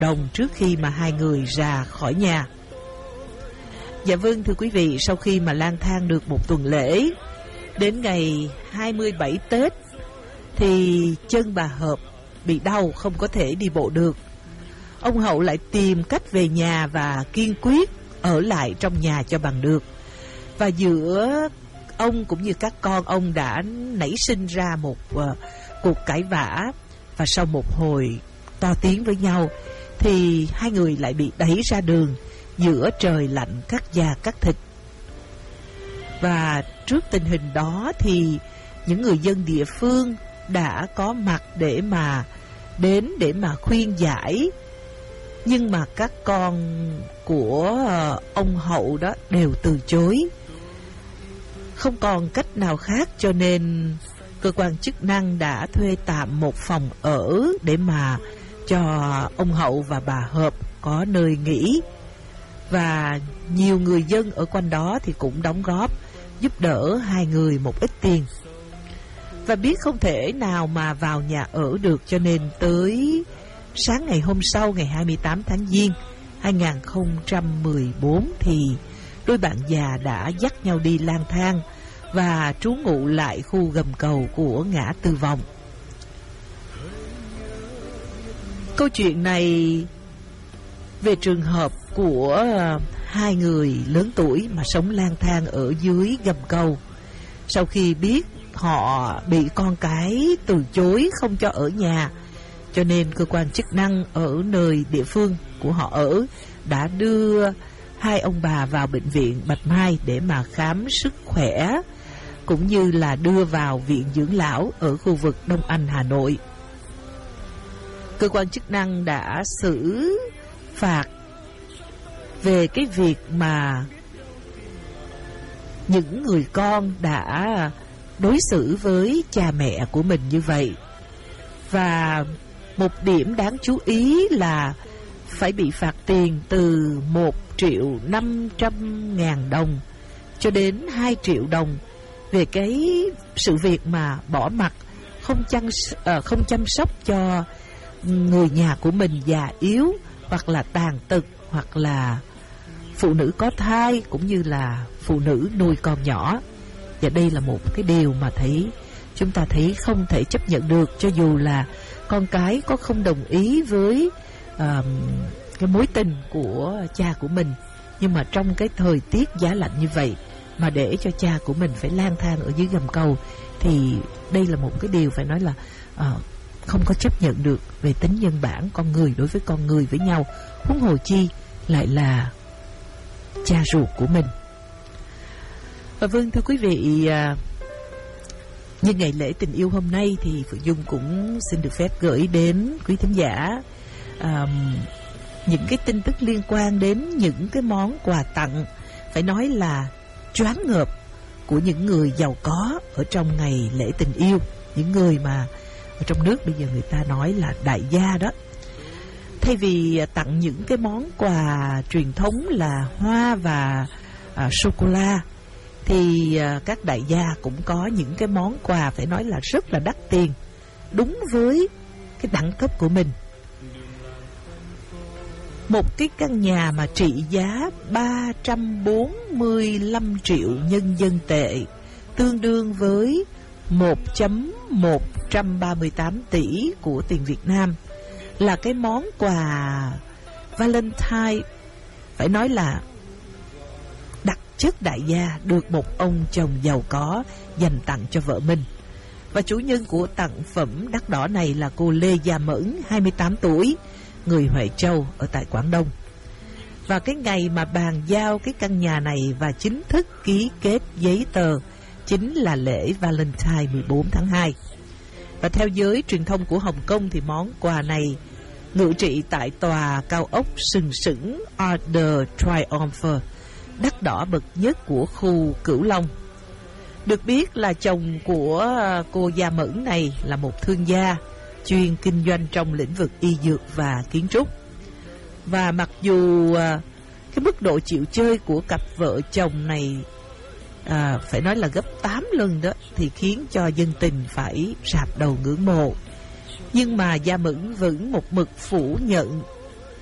đồng trước khi mà hai người ra khỏi nhà. Dạ vâng, thưa quý vị, sau khi mà lang thang được một tuần lễ, đến ngày 27 Tết thì chân bà Hợp bị đau, không có thể đi bộ được. Ông Hậu lại tìm cách về nhà và kiên quyết ở lại trong nhà cho bằng được. Và giữa ông cũng như các con ông đã nảy sinh ra một cuộc cãi vã. Và sau một hồi to tiếng với nhau thì hai người lại bị đẩy ra đường giữa trời lạnh cắt da cắt thịt. Và trước tình hình đó thì những người dân địa phương đã có mặt để mà khuyên giải. Nhưng mà các con của ông Hậu đó đều từ chối. Không còn cách nào khác cho nên cơ quan chức năng đã thuê tạm một phòng ở để mà cho ông Hậu và bà Hợp có nơi nghỉ. Và nhiều người dân ở quanh đó thì cũng đóng góp giúp đỡ hai người một ít tiền. Và biết không thể nào mà vào nhà ở được, cho nên tới sáng ngày hôm sau, ngày 28 tháng Giêng 2014 thì đôi bạn già đã dắt nhau đi lang thang và trú ngụ lại khu gầm cầu của ngã Tư Vọng. Câu chuyện này về trường hợp của hai người lớn tuổi mà sống lang thang ở dưới gầm cầu. Sau khi biết họ bị con cái từ chối không cho ở nhà, cho nên cơ quan chức năng ở nơi địa phương của họ ở đã đưa hai ông bà vào bệnh viện Bạch Mai để mà khám sức khỏe, cũng như là đưa vào viện dưỡng lão ở khu vực Đông Anh, Hà Nội. Cơ quan chức năng đã xử phạt về cái việc mà những người con đã đối xử với cha mẹ của mình như vậy. Và một điểm đáng chú ý là phải bị phạt tiền từ 1.500.000 đồng cho đến 2 triệu đồng về cái sự việc mà bỏ mặc không chăm sóc cho người nhà của mình già yếu, hoặc là tàn tật, hoặc là phụ nữ có thai, cũng như là phụ nữ nuôi con nhỏ. Và đây là một cái điều mà chúng ta thấy không thể chấp nhận được, cho dù là con cái có không đồng ý với cái mối tình của cha của mình. Nhưng mà trong cái thời tiết giá lạnh như vậy mà để cho cha của mình phải lang thang ở dưới gầm cầu thì đây là một cái điều phải nói là không có chấp nhận được về tính nhân bản con người đối với con người với nhau, huống hồ chi lại là cha ruột của mình. Và vâng, thưa quý vị, nhân ngày lễ tình yêu hôm nay thì Phượng Dung cũng xin được phép gửi đến quý thính giả những cái tin tức liên quan đến những cái món quà tặng phải nói là choáng ngợp của những người giàu có ở trong ngày lễ tình yêu. Những người mà ở trong nước bây giờ người ta nói là đại gia đó. Thay vì tặng những cái món quà truyền thống là hoa và sô-cô-la, thì các đại gia cũng có những cái món quà phải nói là rất là đắt tiền, đúng với cái đẳng cấp của mình. Một cái căn nhà mà trị giá 345 triệu nhân dân tệ, tương đương với 1.138 tỷ của tiền Việt Nam, là cái món quà Valentine phải nói là đặc chất đại gia được một ông chồng giàu có dành tặng cho vợ mình. Và chủ nhân của tặng phẩm đắt đỏ này là cô Lê Gia Mẫn, 28 tuổi, người Huệ Châu ở tại Quảng Đông. Và cái ngày mà bàn giao cái căn nhà này và chính thức ký kết giấy tờ chính là lễ Valentine 14 tháng 2. Và theo giới truyền thông của Hồng Kông thì món quà này ngự trị tại tòa cao ốc sừng sững Arc de Triomphe, đắt đỏ bậc nhất của khu Cửu Long. Được biết là chồng của cô Gia Mẫn này là một thương gia chuyên kinh doanh trong lĩnh vực y dược và kiến trúc. Và mặc dù cái mức độ chịu chơi của cặp vợ chồng này phải nói là gấp 8 lần đó, thì khiến cho dân tình phải rạp đầu ngưỡng mộ. Nhưng mà Gia Mẫn vẫn một mực phủ nhận